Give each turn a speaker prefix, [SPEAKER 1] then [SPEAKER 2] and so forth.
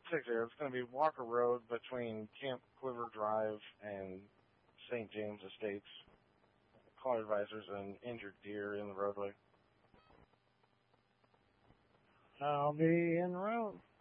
[SPEAKER 1] It's going to be Walker Road between Camp Quiver Drive and St. James Estates. Call advisors and injured deer in the roadway.
[SPEAKER 2] I'll be en route.